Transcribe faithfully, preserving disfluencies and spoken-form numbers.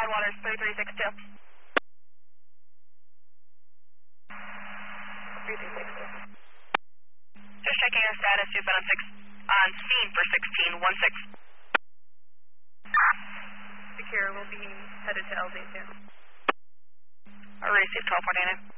Tidewater's three three six two. three three six two. Just checking our status. You've been on, six, on scene for sixteen one six. Secure will be headed to L Z two. I received twelve forty-nine.